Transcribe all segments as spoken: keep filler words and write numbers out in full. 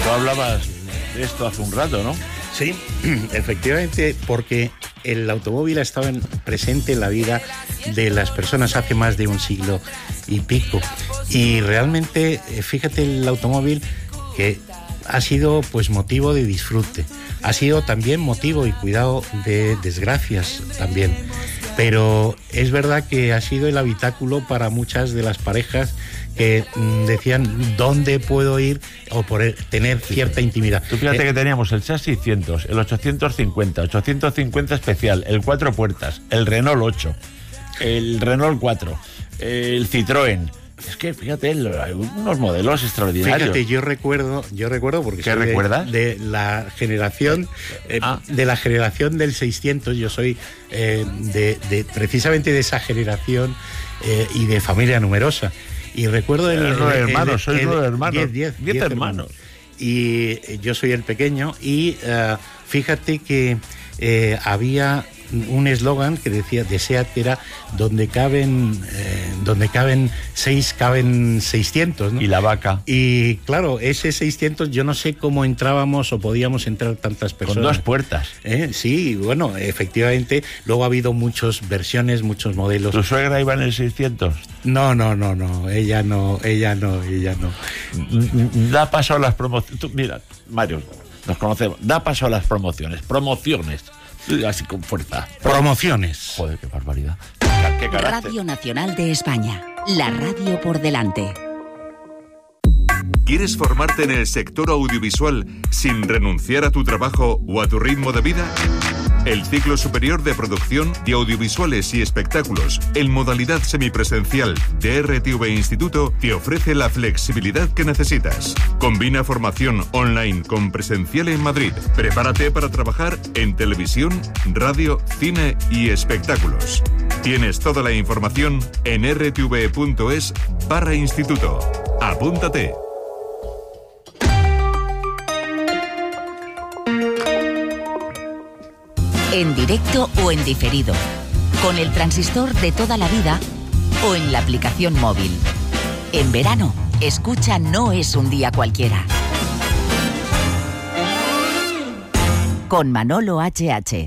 hablabas de esto hace un rato, ¿no? Sí, efectivamente, porque el automóvil ha estado en, presente en la vida de las personas hace más de un siglo y pico. Y realmente, fíjate, el automóvil que ha sido pues motivo de disfrute, ha sido también motivo y cuidado de desgracias también. Pero es verdad que ha sido el habitáculo para muchas de las parejas que mm, decían dónde puedo ir o por tener cierta intimidad. Tú fíjate eh, que teníamos el Seat seiscientos, el ochocientos cincuenta, ochocientos cincuenta especial, el cuatro puertas, el Renault ocho, el Renault cuatro, el Citroën. Es que fíjate, hay unos modelos extraordinarios. Fíjate, yo recuerdo, yo recuerdo porque ¿Qué soy recuerdas? De, de la generación, eh, Ah. de la generación del seiscientos. Yo soy eh, de, de precisamente de esa generación eh, y de familia numerosa. Y recuerdo el, Eh, nueve el- hermanos, el- sois el- nueve hermanos. diez, diez, Diez diez hermanos. Y yo soy el pequeño y uh, fíjate que eh, había un eslogan que decía de SEAT, que era donde caben eh, donde caben seis, caben seiscientos, ¿no? Y la vaca. Y claro, ese seiscientos yo no sé cómo entrábamos o podíamos entrar tantas personas. Con dos puertas. ¿Eh? Sí, bueno, efectivamente, luego ha habido muchas versiones, muchos modelos. ¿Tu suegra iba en el seiscientos? No, no, no, no, ella no, ella no, ella no. Da paso a las promociones. Mira, Mario, nos conocemos. Da paso a las promociones. Promociones. Así con fuerza. Promociones. Joder, qué barbaridad. Qué carácter. Radio Nacional de España. La radio por delante. ¿Quieres formarte en el sector audiovisual sin renunciar a tu trabajo o a tu ritmo de vida? El ciclo superior de producción de audiovisuales y espectáculos en modalidad semipresencial de R T V Instituto te ofrece la flexibilidad que necesitas. Combina formación online con presencial en Madrid. Prepárate para trabajar en televisión, radio, cine y espectáculos. Tienes toda la información en rtv.es barra instituto. Apúntate. En directo o en diferido. Con el transistor de toda la vida o en la aplicación móvil. En verano, escucha No es un día cualquiera. Con Manolo H H.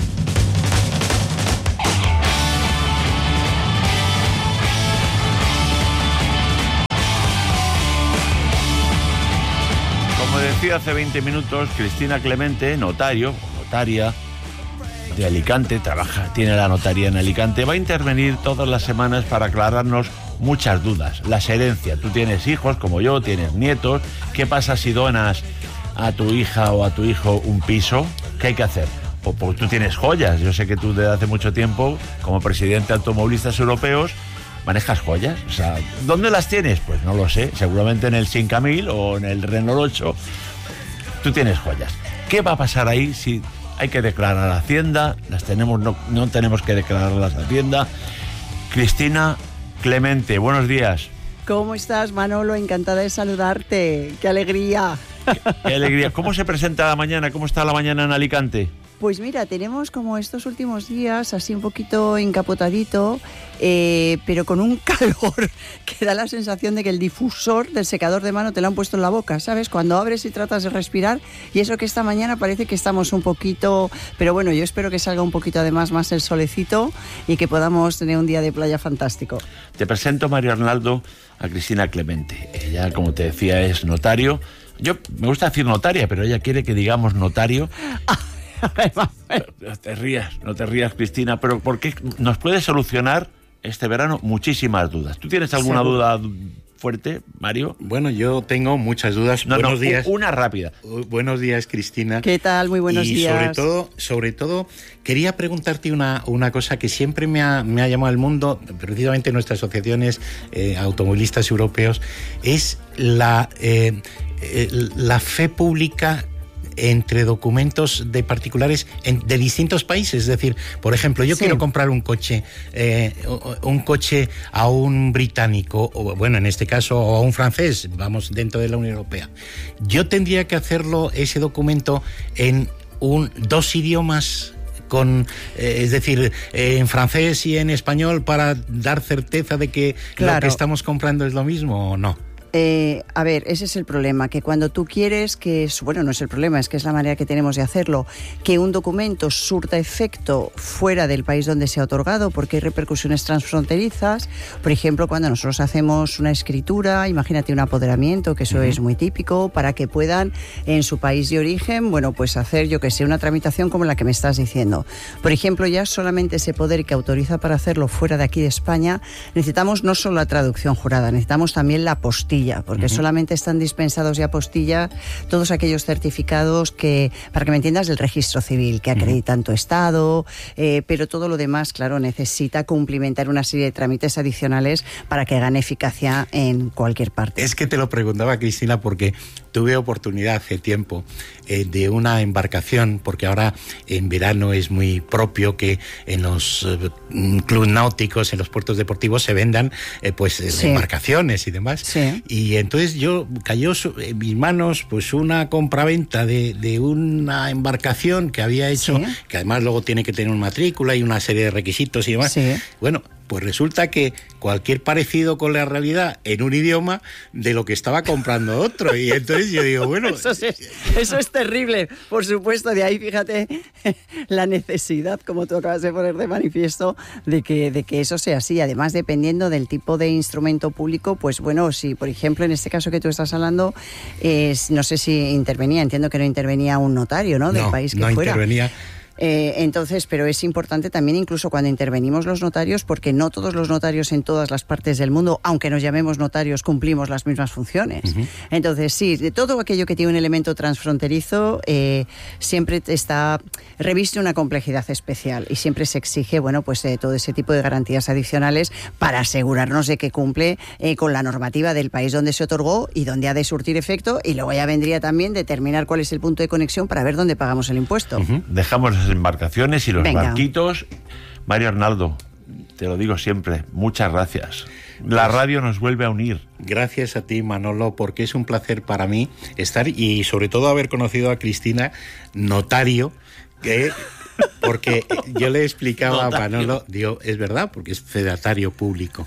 Como decía hace veinte minutos, Cristina Clemente, notario o notaria de Alicante, trabaja, tiene la notaría en Alicante, va a intervenir todas las semanas para aclararnos muchas dudas. Las herencias, tú tienes hijos como yo, tienes nietos, ¿qué pasa si donas a tu hija o a tu hijo un piso? ¿Qué hay que hacer? O porque tú tienes joyas, yo sé que tú desde hace mucho tiempo, como presidente de Automovilistas Europeos, manejas joyas, o sea, ¿dónde las tienes? Pues no lo sé, seguramente en el cinco mil o en el Renault ocho, tú tienes joyas. ¿Qué va a pasar ahí si hay que declarar a Hacienda? Las tenemos, no, no tenemos que declararlas a Hacienda. Cristina Clemente, buenos días. ¿Cómo estás, Manolo? Encantada de saludarte. ¡Qué alegría! Qué, qué alegría. ¿Cómo se presenta la mañana? ¿Cómo está la mañana en Alicante? Pues mira, tenemos como estos últimos días así un poquito encapotadito, eh, pero con un calor que da la sensación de que el difusor del secador de mano te lo han puesto en la boca, ¿sabes? Cuando abres y tratas de respirar, y eso que esta mañana parece que estamos un poquito, pero bueno, yo espero que salga un poquito además más el solecito y que podamos tener un día de playa fantástico. Te presento, Mario Arnaldo, a Cristina Clemente. Ella, como te decía, es notario. Yo me gusta decir notaria, pero ella quiere que digamos notario. No te rías, no te rías, Cristina, pero porque nos puede solucionar este verano muchísimas dudas. ¿Tú tienes alguna Seguro. duda fuerte, Mario? Bueno, yo tengo muchas dudas. No, buenos no, días. una rápida. Uh, Buenos días, Cristina. ¿Qué tal? Muy buenos y días. sobre todo, sobre todo, quería preguntarte una, una cosa que siempre me ha, me ha llamado al mundo, precisamente nuestras asociaciones eh, automovilistas europeos, es la, eh, eh, la fe pública entre documentos de particulares en, de distintos países. Es decir, por ejemplo, yo Sí. quiero comprar un coche, eh, un coche a un británico, o bueno, en este caso, o a un francés, vamos, dentro de la Unión Europea. Yo tendría que hacerlo, ese documento, en un, dos idiomas, con, eh, es decir, eh, en francés y en español, para dar certeza de que Claro. lo que estamos comprando es lo mismo, ¿o no? Eh, a ver, ese es el problema, que cuando tú quieres que, bueno, no es el problema, es que es la manera que tenemos de hacerlo, que un documento surta efecto fuera del país donde se ha otorgado, porque hay repercusiones transfronterizas. Por ejemplo, cuando nosotros hacemos una escritura, imagínate un apoderamiento, que eso uh-huh. es muy típico, para que puedan en su país de origen, bueno, pues hacer, yo que sé, una tramitación como la que me estás diciendo. Por ejemplo, ya solamente ese poder que autoriza para hacerlo fuera de aquí de España, necesitamos no solo la traducción jurada, necesitamos también la apostilla, porque uh-huh. solamente están dispensados de apostilla todos aquellos certificados que, para que me entiendas, del registro civil, que acreditan uh-huh. tu estado, eh, pero todo lo demás, claro, necesita cumplimentar una serie de trámites adicionales para que gane eficacia en cualquier parte. Es que te lo preguntaba, Cristina, porque tuve oportunidad hace tiempo eh, de una embarcación, porque ahora en verano es muy propio que en los eh, clubes náuticos, en los puertos deportivos se vendan eh, pues sí. embarcaciones y demás. Sí. Y entonces yo cayó en mis manos pues una compraventa de, de una embarcación que había hecho, sí. que además luego tiene que tener una matrícula y una serie de requisitos y demás. Sí. Bueno, pues resulta que cualquier parecido con la realidad en un idioma de lo que estaba comprando otro. Y entonces yo digo, bueno... Eso es, eso es terrible, por supuesto. De ahí, fíjate, la necesidad, como tú acabas de poner de manifiesto, de que, de que eso sea así. Además, dependiendo del tipo de instrumento público, pues bueno, si, por ejemplo, en este caso que tú estás hablando, eh, no sé si intervenía, entiendo que no intervenía un notario, ¿no?, del no, país que no fuera. intervenía... Eh, entonces, pero es importante también incluso cuando intervenimos los notarios, porque no todos los notarios en todas las partes del mundo, aunque nos llamemos notarios, cumplimos las mismas funciones. Uh-huh. Entonces, sí, de todo aquello que tiene un elemento transfronterizo eh, siempre está reviste una complejidad especial y siempre se exige, bueno, pues eh, todo ese tipo de garantías adicionales para asegurarnos de que cumple eh, con la normativa del país donde se otorgó y donde ha de surtir efecto, y luego ya vendría también determinar cuál es el punto de conexión para ver dónde pagamos el impuesto. Uh-huh. Dejamos las embarcaciones y los Venga. barquitos. Mario Arnaldo, te lo digo siempre, muchas gracias. La radio nos vuelve a unir. Gracias a ti, Manolo, porque es un placer para mí estar y sobre todo haber conocido a Cristina, notario, que... Porque yo le explicaba notario. a Manolo, digo, es verdad, porque es fedatario público.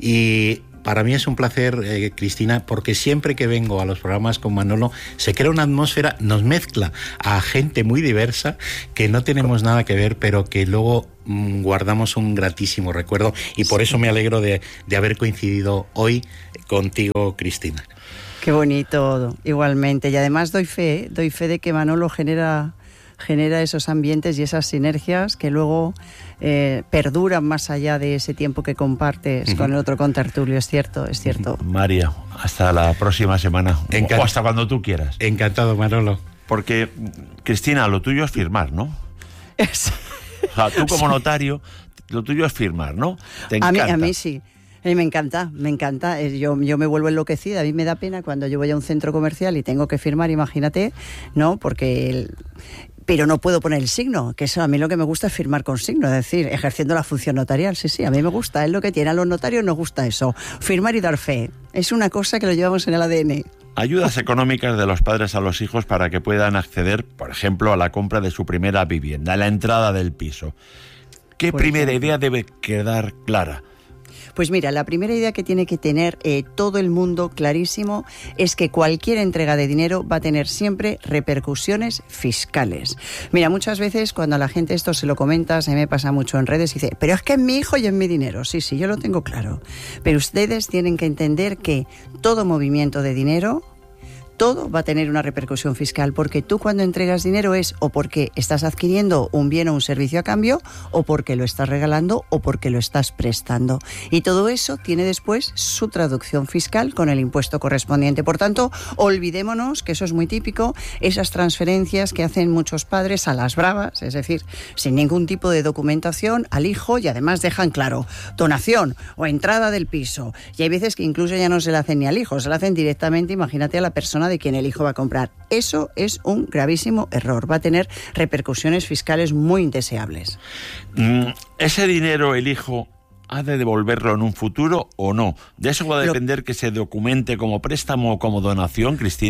Y para mí es un placer, eh, Cristina, porque siempre que vengo a los programas con Manolo se crea una atmósfera, nos mezcla a gente muy diversa que no tenemos nada que ver, pero que luego mmm, guardamos un gratísimo recuerdo, y por eso me alegro de, de haber coincidido hoy contigo, Cristina. Qué bonito, igualmente. Y además doy fe, doy fe de que Manolo genera... genera esos ambientes y esas sinergias que luego eh, perduran más allá de ese tiempo que compartes uh-huh. con el otro contertulio. Es cierto, es cierto. María, hasta la próxima semana. Encan- o hasta cuando tú quieras. Encantado, Manolo. Porque, Cristina, lo tuyo es firmar, ¿no? Es... O sea, tú como notario, lo tuyo es firmar, ¿no? Te encanta. A mí, a mí sí. A mí me encanta, me encanta. Yo, yo me vuelvo enloquecida. A mí me da pena cuando yo voy a un centro comercial y tengo que firmar, imagínate, ¿no? Porque... El... pero no puedo poner el signo, que eso a mí lo que me gusta es firmar con signo, es decir, ejerciendo la función notarial. Sí, sí, a mí me gusta, es lo que tiene. A los notarios nos gusta eso, firmar y dar fe. Es una cosa que lo llevamos en el A D N. Ayudas económicas de los padres a los hijos para que puedan acceder, por ejemplo, a la compra de su primera vivienda, a la entrada del piso. ¿Qué por primera ejemplo, idea debe quedar clara? Pues mira, la primera idea que tiene que tener eh, todo el mundo clarísimo es que cualquier entrega de dinero va a tener siempre repercusiones fiscales. Mira, muchas veces cuando a la gente esto se lo comentas, a mí me pasa mucho en redes, y dice, pero es que es mi hijo y es mi dinero. Sí, sí, yo lo tengo claro. Pero ustedes tienen que entender que todo movimiento de dinero, todo va a tener una repercusión fiscal, porque tú cuando entregas dinero es o porque estás adquiriendo un bien o un servicio a cambio, o porque lo estás regalando, o porque lo estás prestando. Y todo eso tiene después su traducción fiscal con el impuesto correspondiente. Por tanto, olvidémonos, que eso es muy típico, esas transferencias que hacen muchos padres a las bravas, es decir, sin ningún tipo de documentación al hijo, y además dejan claro, donación o entrada del piso. Y hay veces que incluso ya no se la hacen ni al hijo, se la hacen directamente, imagínate, a la persona de quien el hijo va a comprar. Eso es un gravísimo error. Va a tener repercusiones fiscales muy indeseables. Mm, ¿Ese dinero el hijo ha de devolverlo en un futuro o no? ¿De eso va a depender Lo... que se documente como préstamo o como donación, Cristina? Co-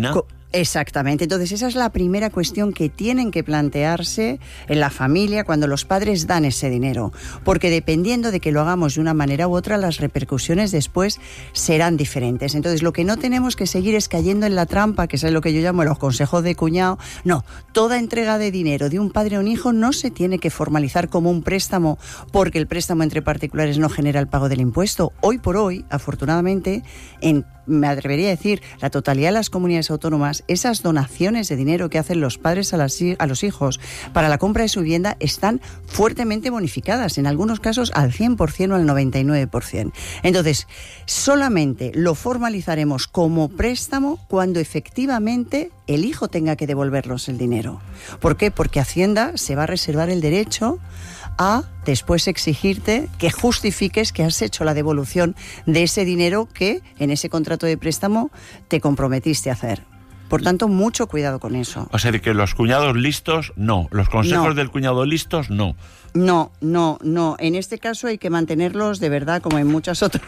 Exactamente. Entonces, esa es la primera cuestión que tienen que plantearse en la familia cuando los padres dan ese dinero. Porque dependiendo de que lo hagamos de una manera u otra, las repercusiones después serán diferentes. Entonces, lo que no tenemos que seguir es cayendo en la trampa, que es lo que yo llamo los consejos de cuñado. No, toda entrega de dinero de un padre a un hijo no se tiene que formalizar como un préstamo, porque el préstamo entre particulares no genera el pago del impuesto. Hoy por hoy, afortunadamente, en me atrevería a decir, la totalidad de las comunidades autónomas, esas donaciones de dinero que hacen los padres a, las, a los hijos para la compra de su vivienda están fuertemente bonificadas, en algunos casos al cien por ciento o al noventa y nueve por ciento. Entonces, solamente lo formalizaremos como préstamo cuando efectivamente el hijo tenga que devolvernos el dinero. ¿Por qué? Porque Hacienda se va a reservar el derecho a después exigirte que justifiques que has hecho la devolución de ese dinero que en ese contrato de préstamo te comprometiste a hacer. Por tanto, mucho cuidado con eso. O sea, de que los cuñados listos, no. Los consejos No. del cuñado listos, no. No, no, no. En este caso hay que mantenerlos de verdad, como en muchas otras.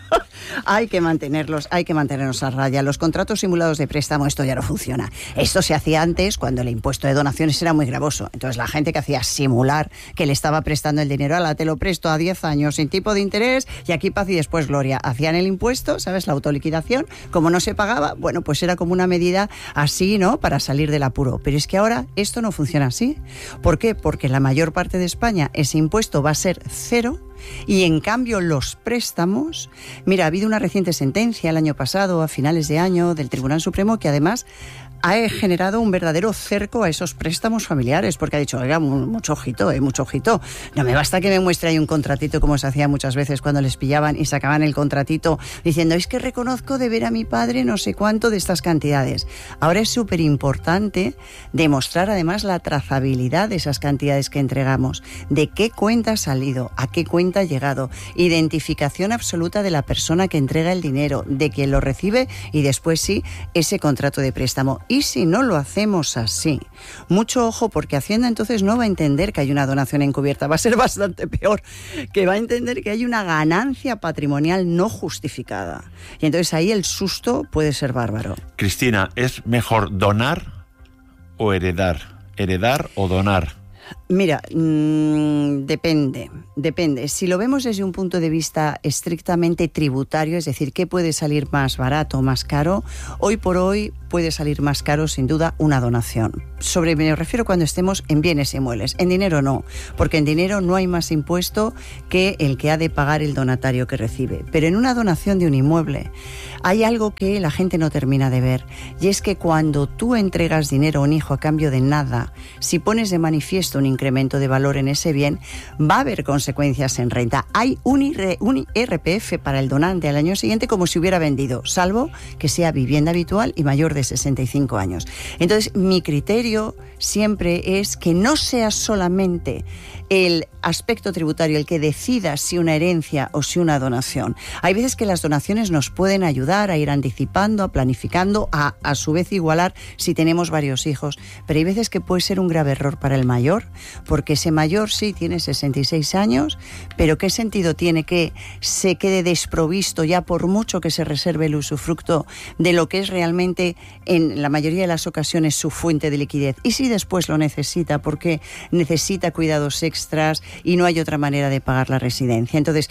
Hay que mantenerlos, hay que mantenernos a raya. Los contratos simulados de préstamo, esto ya no funciona. Esto se hacía antes cuando el impuesto de donaciones era muy gravoso. Entonces la gente que hacía simular que le estaba prestando el dinero, ala, te lo presto a diez años sin tipo de interés y aquí paz y después gloria. Hacían el impuesto, ¿sabes? La autoliquidación. Como no se pagaba, bueno, pues era como una medida así, ¿no? Para salir del apuro. Pero es que ahora esto no funciona así. ¿Por qué? Porque en la mayor parte de España ese impuesto va a ser cero. Y en cambio los préstamos, mira, ha habido una reciente sentencia el año pasado, a finales de año, del Tribunal Supremo, que además ha generado un verdadero cerco a esos préstamos familiares, porque ha dicho, oiga, mucho ojito, eh, mucho ojito. No me basta que me muestre ahí un contratito, como se hacía muchas veces cuando les pillaban y sacaban el contratito diciendo, es que reconozco deber a mi padre no sé cuánto de estas cantidades. Ahora es súper importante demostrar además la trazabilidad de esas cantidades que entregamos, de qué cuenta ha salido, a qué cuenta ha llegado, identificación absoluta de la persona que entrega el dinero, de quien lo recibe y después sí, ese contrato de préstamo. Y si no lo hacemos así, mucho ojo, porque Hacienda entonces no va a entender que hay una donación encubierta, va a ser bastante peor, que va a entender que hay una ganancia patrimonial no justificada. Y entonces ahí el susto puede ser bárbaro. Cristina, ¿es mejor donar o heredar? ¿Heredar o donar? Mira, mmm, depende, depende. Si lo vemos desde un punto de vista estrictamente tributario, es decir, ¿qué puede salir más barato o más caro? Hoy por hoy puede salir más caro, sin duda, una donación. Sobre, me refiero cuando estemos en bienes inmuebles. En dinero no, porque en dinero no hay más impuesto que el que ha de pagar el donatario que recibe. Pero en una donación de un inmueble hay algo que la gente no termina de ver, y es que cuando tú entregas dinero a un hijo a cambio de nada, si pones de manifiesto un incremento de valor en ese bien, va a haber consecuencias en renta. Hay un, un I R P F para el donante al año siguiente como si hubiera vendido, salvo que sea vivienda habitual y mayor de sesenta y cinco años. Entonces, mi criterio siempre es que no sea solamente el aspecto tributario el que decida si una herencia o si una donación. Hay veces que las donaciones nos pueden ayudar a ir anticipando, a planificando, a a su vez igualar si tenemos varios hijos, pero hay veces que puede ser un grave error para el mayor, porque ese mayor sí tiene sesenta y seis años, pero ¿qué sentido tiene que se quede desprovisto ya por mucho que se reserve el usufructo de lo que es realmente en la mayoría de las ocasiones su fuente de liquidez? Y si después lo necesita porque necesita cuidados extras y no hay otra manera de pagar la residencia. Entonces,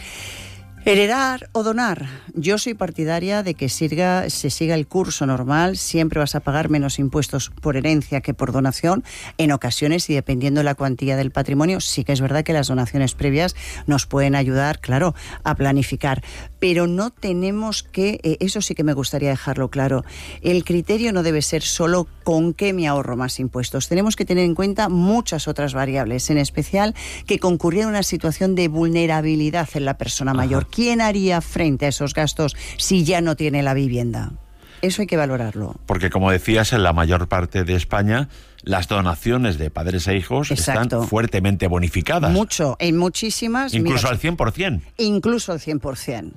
heredar o donar. Yo soy partidaria de que siga, se siga el curso normal. Siempre vas a pagar menos impuestos por herencia que por donación. En ocasiones, y dependiendo de la cuantía del patrimonio, sí que es verdad que las donaciones previas nos pueden ayudar, claro, a planificar. Pero no tenemos que, eh, eso sí que me gustaría dejarlo claro, el criterio no debe ser solo con qué me ahorro más impuestos. Tenemos que tener en cuenta muchas otras variables, en especial que concurría una situación de vulnerabilidad en la persona mayor. Ajá. ¿Quién haría frente a esos gastos si ya no tiene la vivienda? Eso hay que valorarlo. Porque, como decías, en la mayor parte de España las donaciones de padres e hijos Exacto. están fuertemente bonificadas. Mucho, en muchísimas. Incluso mira, al cien por ciento. Incluso al cien por ciento.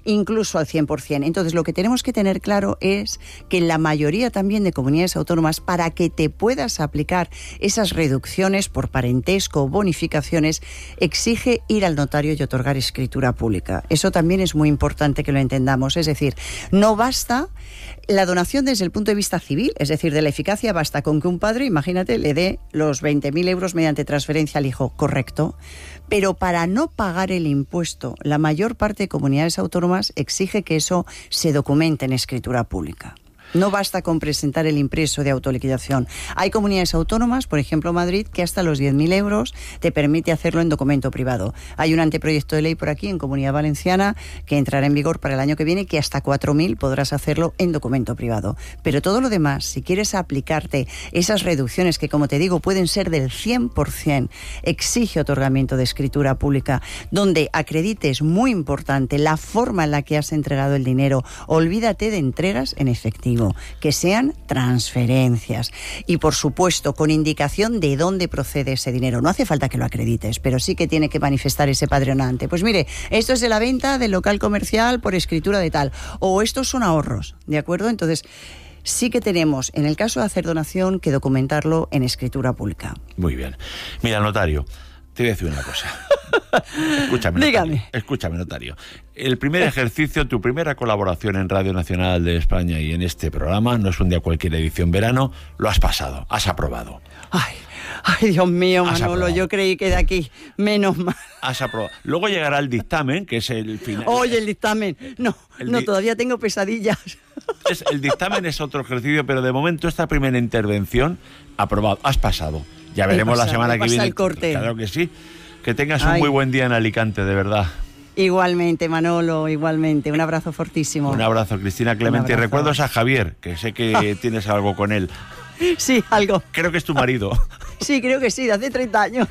incluso al cien por ciento. Entonces, lo que tenemos que tener claro es que en la mayoría también de comunidades autónomas, para que te puedas aplicar esas reducciones por parentesco o bonificaciones, exige ir al notario y otorgar escritura pública. Eso también es muy importante que lo entendamos. Es decir, no basta la donación desde el punto de vista civil, es decir, de la eficacia, basta con que un padre, imagínate, le dé los veinte mil euros mediante transferencia al hijo, correcto. Pero para no pagar el impuesto, la mayor parte de comunidades autónomas exige que eso se documente en escritura pública. No basta con presentar el impreso de autoliquidación. Hay comunidades autónomas, por ejemplo Madrid, que hasta los diez mil euros te permite hacerlo en documento privado. Hay un anteproyecto de ley por aquí en Comunidad Valenciana que entrará en vigor para el año que viene, que hasta cuatro mil podrás hacerlo en documento privado. Pero todo lo demás, si quieres aplicarte esas reducciones que, como te digo, pueden ser del cien por ciento, exige otorgamiento de escritura pública, donde acredites, muy importante, la forma en la que has entregado el dinero. Olvídate de entregas en efectivo, que sean transferencias y, por supuesto, con indicación de dónde procede ese dinero. No hace falta que lo acredites, pero sí que tiene que manifestar ese padre donante. Pues mire, esto es de la venta del local comercial por escritura de tal, o estos son ahorros, ¿de acuerdo? Entonces, sí que tenemos, en el caso de hacer donación, que documentarlo en escritura pública. Muy bien. Mira, notario, te voy a decir una cosa. Escúchame, notario. Dígame. Escúchame, notario. El primer ejercicio, tu primera colaboración en Radio Nacional de España y en este programa, no es un día cualquier edición verano, lo has pasado, has aprobado. Ay, ay, Dios mío, Has Manolo, aprobado. yo creí que de aquí, menos mal. Has aprobado. Luego llegará el dictamen, que es el final. Oye, el dictamen. No, El no, di- todavía tengo pesadillas. Es- el dictamen es otro ejercicio, pero de momento esta primera intervención, aprobado, has pasado. Ya He veremos la pasado, semana he que pasado viene. el corte. Claro que sí. Que tengas un Ay. muy buen día en Alicante, de verdad. Igualmente, Manolo, igualmente. Un abrazo fortísimo. Un abrazo, Cristina Clemente. Y abrazo. recuerdos a Javier, que sé que tienes algo con él. Sí, algo. Creo que es tu marido. Sí, creo que sí, de hace treinta años.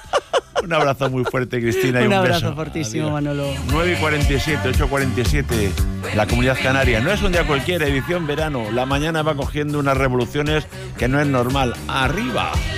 Un abrazo muy fuerte, Cristina, y Un un, abrazo beso. fortísimo, Adiós. Manolo. nueve y cuarenta y siete, ocho y cuarenta y siete, la Comunidad Canaria. No es un día cualquiera, edición verano. La mañana va cogiendo unas revoluciones que no es normal. ¡Arriba!